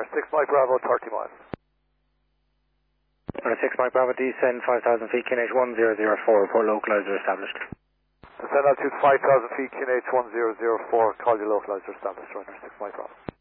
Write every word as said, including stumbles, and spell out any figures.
six Mike Bravo, thirty miles. Runner six Mike Bravo, descend five thousand feet, Q N H one zero zero four, report localizer established. Descend altitude five thousand feet, Q N H one zero zero four, call your localizer established, runner six Mike Bravo.